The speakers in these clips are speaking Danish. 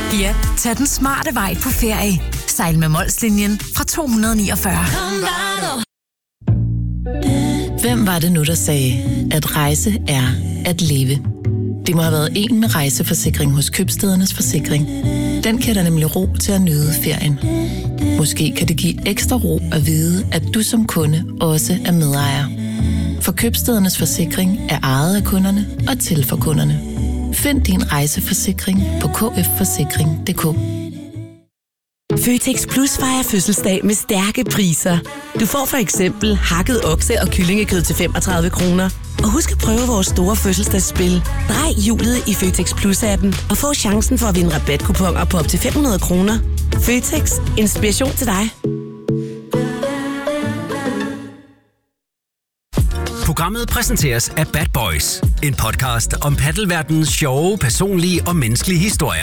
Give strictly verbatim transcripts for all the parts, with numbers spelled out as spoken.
Ja, tag den smarte vej på ferie. Sejl med Molslinjen fra to hundrede niogfyrre. Hvem var det nu, der sagde, at rejse er at leve? Det må have været en med rejseforsikring hos Købstædernes Forsikring. Den kan der nemlig ro til at nyde ferien. Måske kan det give ekstra ro at vide, at du som kunde også er medejer. For Købstædernes Forsikring er ejet af kunderne og til for kunderne. Find din rejseforsikring på k f forsikring punktum d k. Føtex Plus fejrer fødselsdag med stærke priser. Du får for eksempel hakket okse- og kyllingekød til femogtredive kroner. Og husk at prøve vores store fødselsdagsspil. Drej hjulet i Føtex Plus-appen og få chancen for at vinde rabatkuponer på op til fem hundrede kroner. Føtex. Inspiration til dig. Programmet præsenteres af Bad Boys. En podcast om paddelverdenens sjove, personlige og menneskelige historier.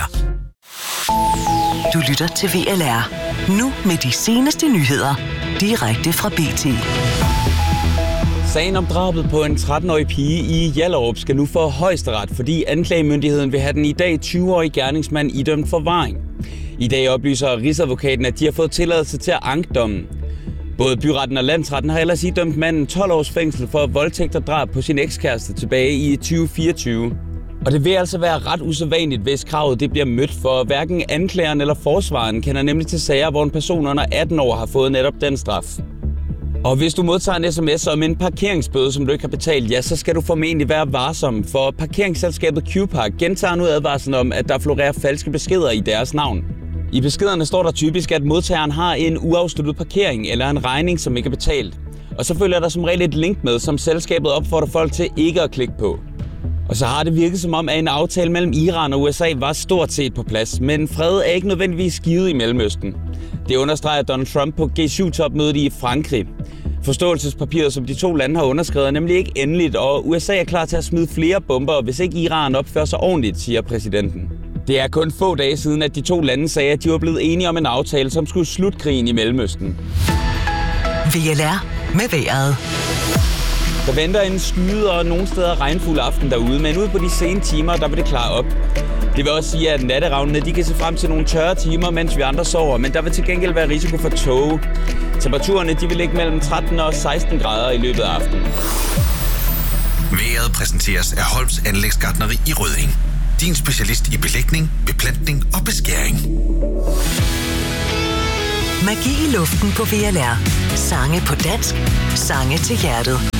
Du lytter til V L R. Nu med de seneste nyheder. Direkte fra B T. Sagen om drabet på en tretten-årig pige i Hjallerup skal nu for højesteret, fordi anklagemyndigheden vil have den i dag tyve-årige gerningsmand idømt forvaring. I dag oplyser Rigsadvokaten, at de har fået tilladelse til at anke dommen. Både byretten og landsretten har ellers idømt manden tolv års fængsel for voldtægt og drab på sin ekskæreste tilbage i tyve fireogtyve. Og det vil altså være ret usædvanligt, hvis kravet det bliver mødt, for hverken anklageren eller forsvareren kender nemlig til sager, hvor en person under atten år har fået netop den straf. Og hvis du modtager en sms om en parkeringsbøde, som du ikke har betalt, ja, så skal du formentlig være varsom, for parkeringsselskabet Q-Park gentager nu advarslen om, at der florerer falske beskeder i deres navn. I beskederne står der typisk, at modtageren har en uafsluttet parkering eller en regning, som ikke er betalt. Og så følger der som regel et link med, som selskabet opfordrer folk til ikke at klikke på. Og så har det virket som om, at en aftale mellem Iran og U S A var stort set på plads, men fred er ikke nødvendigvis givet i Mellemøsten. Det understreger Donald Trump på G syv topmødet i Frankrig. Forståelsespapiret, som de to lande har underskrevet, er nemlig ikke endeligt, og U S A er klar til at smide flere bomber, hvis ikke Iran opfører sig ordentligt, siger præsidenten. Det er kun få dage siden, at de to lande sagde, at de var blevet enige om en aftale, som skulle slutte krigen i Mellemøsten. V L R med vejret. Der venter en skyet og nogle steder regnfuld aften derude, men ude på de sene timer, der vil det klare op. Det vil også sige, at natteravnene de kan se frem til nogle tørre timer, mens vi andre sover, men der vil til gengæld være risiko for tåge. Temperaturerne de vil ligge mellem tretten og seksten grader i løbet af aftenen. Vejret præsenteres af Holms Anlægsgartneri i Rødding. Din specialist i belægning, beplantning og beskæring. Magi i luften på V L R. Sange på dansk. Sange til hjertet.